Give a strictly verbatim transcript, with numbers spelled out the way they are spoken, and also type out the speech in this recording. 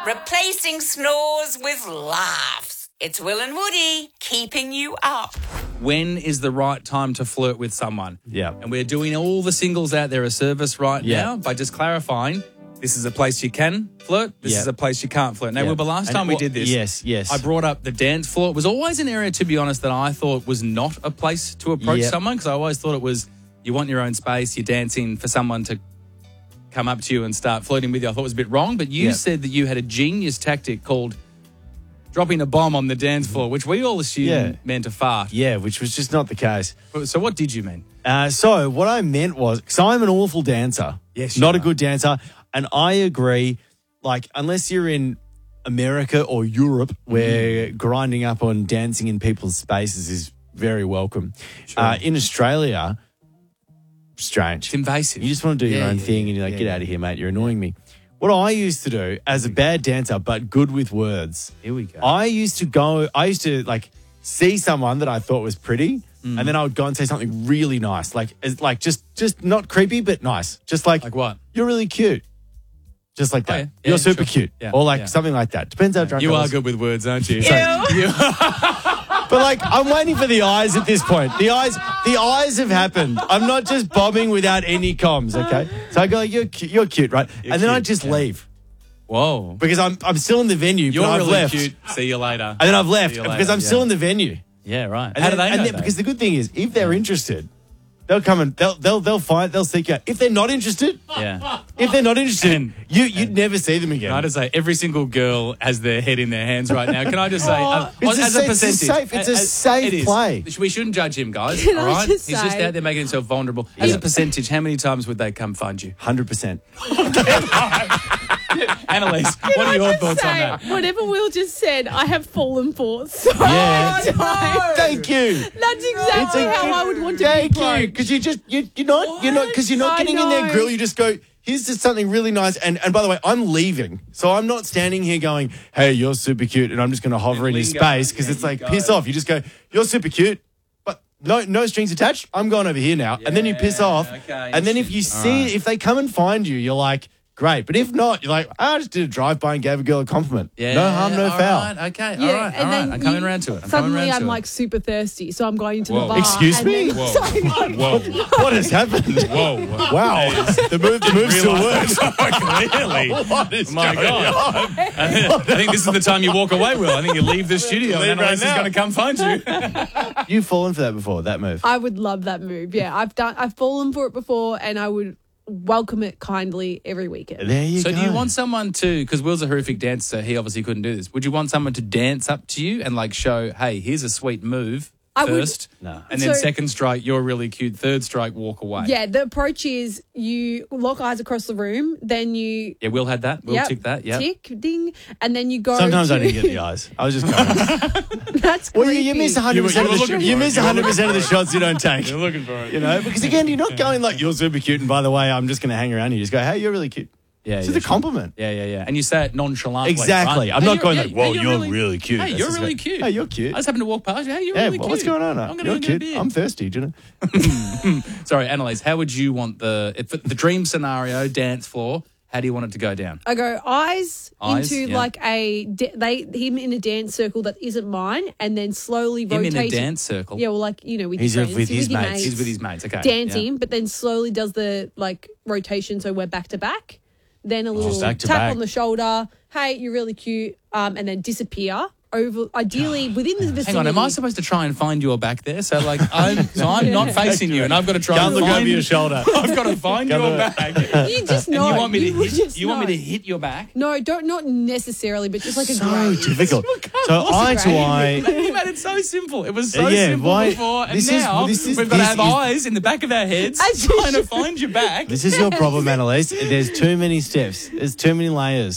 replacing snores with laughs. It's Will and Woody keeping you up. When is the right time to flirt with someone? Yeah. And we're doing all the singles out there a service right Yeah. now by just clarifying this is a place you can flirt, this Yeah. is a place you can't flirt. Now, Yeah. Wilbur, last And time we what- did this, yes, yes. I brought up the dance floor. It was always an area, to be honest, that I thought was not a place to approach Yep. someone because I always thought it was you want your own space, you're dancing for someone to come up to you and start flirting with you. I thought it was a bit wrong, but you Yep. said that you had a genius tactic called dropping a bomb on the dance floor, which we all assumed Yeah. meant a fart. Yeah, which was just not the case. So what did you mean? Uh, so what I meant was, because I'm an awful dancer. Yes, you Not a are. good dancer. And I agree, like, unless you're in America or Europe, where grinding up on dancing in people's spaces is very welcome. Uh, in Australia, strange. It's invasive. You just want to do your Yeah, own yeah, thing yeah, and you're like, yeah, get yeah. out of here, mate. You're annoying me. What I used to do as a bad dancer, but good with words, Here we go. I used to go, I used to like see someone that I thought was pretty, Mm. and then I would go and say something really nice, like, as- like just, just not creepy, but nice. Just like, Like what? You're really cute. Just like that. Oh, yeah. You're Yeah, super sure. cute. Yeah, Or like yeah. something like that. Depends how drunk You I are was. good with words, aren't you? But like, I'm waiting for the eyes at this point. The eyes, the eyes have happened. I'm not just bombing without any comms, okay? So I go, you're cute, you're cute, right? You're and then I cute, just yeah. leave Whoa. because I'm, I'm still in the venue, You're but I've really left. cute. See you later. And then I've left See you because later, I'm yeah. still in the venue. Yeah, right. And How then, do they and know then- that? Because the good thing is, if they're interested, they'll come and they'll they'll they'll find they'll seek you out. If they're not interested, Yeah. if they're not interested, And- you you'd never see them again. Can I just say, every single girl has their head in their hands right now. Can I just say, uh, It's a as sa- a it's a percentage, safe- it's a as- safe it is. play. We shouldn't judge him, guys. Can all I right, just he's just say- out there making himself vulnerable. As a percentage, how many times would they come find you? Hundred percent. Annalise, what Can are I your just thoughts on say, that? Whatever Will just said, I have fallen for so Yeah. many times. Thank you. That's exactly how I would want to Thank be you, approached. because you just you you're not you're not because you're not I getting in their know. grill. You just go. Here's just something really nice. And and by the way, I'm leaving, so I'm not standing here going, "Hey, you're super cute," and I'm just going to hover in your lingo. space because Yeah, it's you like go. piss off. You just go, "You're super cute." But no, no strings attached. I'm going over here now, and then you piss Yeah, off. okay, and then if you see, if they come and find you, you're like, great. But if not, you're like, "Ah, I just did a drive by and gave a girl a compliment. Yeah, no harm, no all foul. right, okay, Yeah, all right, all and right. then I'm coming you- around to it. I'm suddenly coming around I'm to like super thirsty, so I'm going to Whoa. the bar. Excuse and me? then- Whoa. Sorry, like, Whoa. What has happened? Whoa. Wow, the move, the move still works. Clearly. What is My going God. on? I think this is the time you walk away, Will. I think you leave the studio Leave and right Annalise is now. going to come find you. You've fallen for that before, that move. I would love that move. Yeah, I've done. I've fallen for it before, and I would welcome it kindly every weekend. There you So go. do you want someone to, because Will's a horrific dancer, so he obviously couldn't do this. Would you want someone to dance up to you and like show, hey, here's a sweet move I would- first, No. and then So- second strike, you're really cute, third strike, walk away. Yeah, the approach is you lock eyes across the room, then you Yeah, Will had that. Will yep, tick that. Yeah. tick ding, and then you go. Sometimes to, I didn't get the eyes. I was just going. That's Well, creepy. you, you miss one hundred You percent were- of you the were sh- looking you for it. miss You were one hundred percent of the shots you don't take. You're looking for it. You know, because again, you're not going like you're super cute, and by the way, I'm just going to hang around. You just go, hey, you're really cute. Yeah, It's yeah, just a sure. compliment. Yeah, yeah, yeah. And you say it nonchalantly. Exactly. right? I'm Hey, not you're- going yeah, like, whoa, hey, you're really cute. Hey, That's you're just really like, cute. Hey, you're cute. I just happened to walk past you. Hey, you're Yeah, really well, cute. what's going on? I'm gonna You're go get a cute. beer. I'm thirsty. Do you know? Sorry, Annalise, how would you want the, if the dream scenario, dance floor, how do you want it to go down? I go eyes, Eyes, into yeah. like a da- they him in a dance circle that isn't mine, and then slowly Him rotate. in a dance circle. Yeah, well, like you know, with He's your with friends, his your mates. He's with his mates, okay. dancing, Yeah. but then slowly does the like rotation, so we're back to back. Then a little back to tap back. on the shoulder. Hey, you're really cute. Um, and then disappear over. Ideally within the vicinity. Hang on, am I supposed to try and find your back there? So like, I'm, so I'm not facing you, and I've got to try Can't and look find over your shoulder. I've got to find Can't your look- back. You just And know. you want me to would hit? just You want me know. to hit your back? No, don't not necessarily, but just like a So grade. difficult. So eye to eye. You made it so simple. It was so Yeah, simple why- before, and this is- now this is- we've got to this have is- eyes in the back of our heads As you trying to should. find your back. This is your problem, Annalise. There's too many steps. There's too many layers.